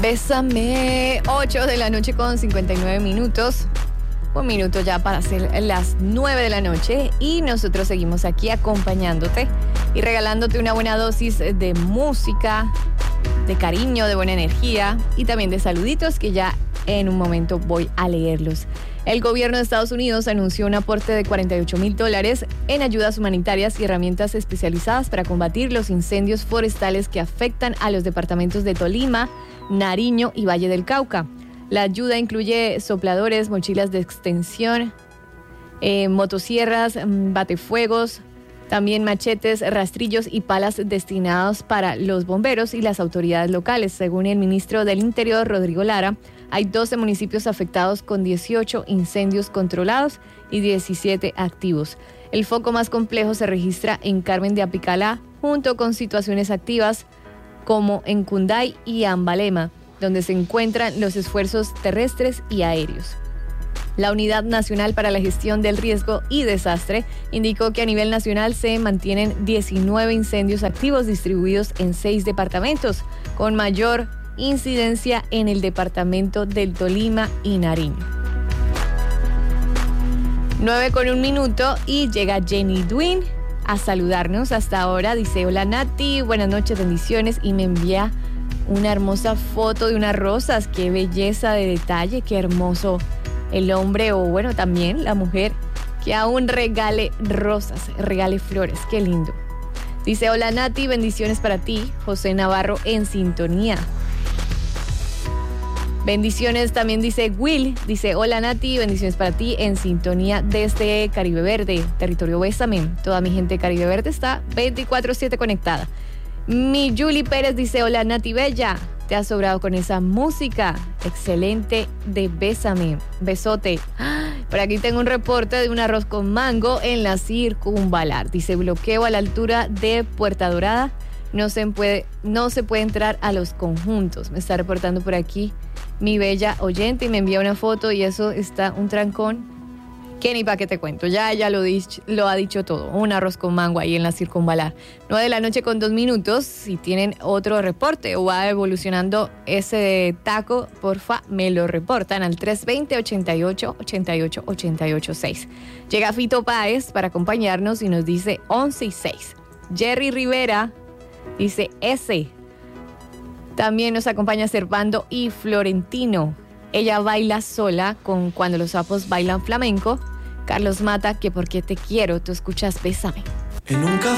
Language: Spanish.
Bésame, 8 de la noche con 59 minutos. Un minuto ya para ser las 9 de la noche y nosotros seguimos aquí acompañándote y regalándote una buena dosis de música, de cariño, de buena energía y también de saluditos que ya en un momento voy a leerlos. El gobierno de Estados Unidos anunció un aporte de $48,000 en ayudas humanitarias y herramientas especializadas para combatir los incendios forestales que afectan a los departamentos de Tolima, Nariño y Valle del Cauca. La ayuda incluye sopladores, mochilas de extensión, motosierras, batefuegos, también machetes, rastrillos y palas destinados para los bomberos y las autoridades locales. Según el ministro del Interior, Rodrigo Lara, hay 12 municipios afectados con 18 incendios controlados y 17 activos. El foco más complejo se registra en Carmen de Apicalá, junto con situaciones activas como en Cunday y Ambalema, donde se encuentran los esfuerzos terrestres y aéreos. La Unidad Nacional para la Gestión del Riesgo y Desastre indicó que a nivel nacional se mantienen 19 incendios activos distribuidos en 6 departamentos, con mayor incidencia en el departamento del Tolima y Nariño. 9:01 y llega Jenny Dwin a saludarnos hasta ahora. Dice: hola Nati, buenas noches, bendiciones, y me envía una hermosa foto de unas rosas. Qué belleza de detalle, qué hermoso el hombre, o bueno, también la mujer, que aún regale rosas, regale flores. Qué lindo. Dice: hola Nati, bendiciones para ti. José Navarro en sintonía. Bendiciones también dice Will. Dice: hola Nati, bendiciones para ti en sintonía desde Caribe Verde, territorio Bésame. Toda mi gente de Caribe Verde está 24/7 conectada. Mi Julie Pérez dice: hola Nati Bella, te has sobrado con esa música excelente de Bésame. Besote. Por aquí tengo un reporte de un arroz con mango en la Circunvalar. Dice: bloqueo a la altura de Puerta Dorada. No se puede entrar a los conjuntos. Me está reportando por aquí mi bella oyente y me envía una foto y eso está un trancón que ni para qué te cuento. Ya lo ha dicho todo. Un arroz con mango ahí en la Circunvalar. 9 de la noche con 2 minutos. Si tienen otro reporte o va evolucionando ese taco, porfa, me lo reportan al 320-88-88-886. Llega Fito Páez para acompañarnos y nos dice 11:06. Jerry Rivera dice ese. También nos acompaña Servando y Florentino. Ella baila sola con Cuando los sapos bailan flamenco. Carlos Mata, que porque te quiero, tú escuchas Bésame.